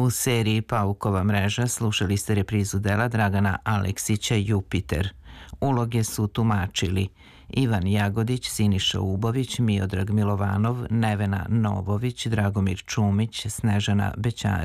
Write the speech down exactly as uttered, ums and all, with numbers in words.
U seriji Paukova mreža slušali ste reprizu dela Dragana Aleksića Jupiter. Uloge su tumačili Ivan Jagodić, Siniša Ubović, Miodrag Milovanov, Nevena Novović, Dragomir Čumić, Snežana Bećari.